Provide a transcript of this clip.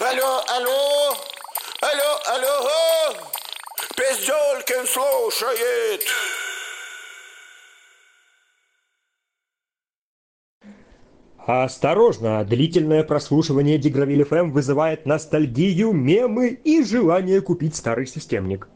Алло, алло, алло, алло, Пизделкин слушает. Осторожно, длительное прослушивание Дигравиль ФМ вызывает ностальгию, мемы и желание купить старый системник.